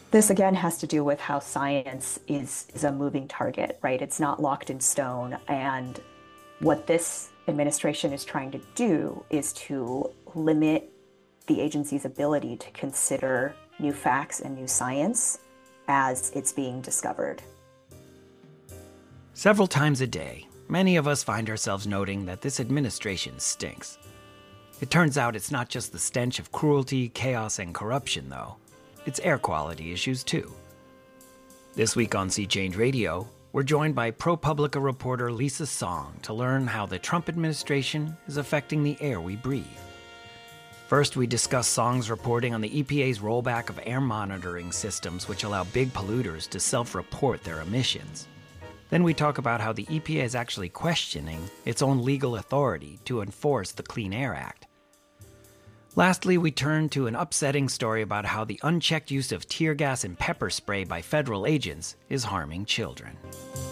This again has to do with how science is a moving target, right? It's not locked in stone. And what this administration is trying to do is to limit the agency's ability to consider new facts and new science as it's being discovered. Several times a day, many of us find ourselves noting that this administration stinks. It turns out it's not just the stench of cruelty, chaos, and corruption, though. It's air quality issues, too. This week on Sea Change Radio, we're joined by ProPublica reporter Lisa Song to learn how the Trump administration is affecting the air we breathe. First, we discuss Song's reporting on the EPA's rollback of air monitoring systems which allow big polluters to self-report their emissions. Then we talk about how the EPA is actually questioning its own legal authority to enforce the Clean Air Act. Lastly, we turn to an upsetting story about how the unchecked use of tear gas and pepper spray by federal agents is harming children.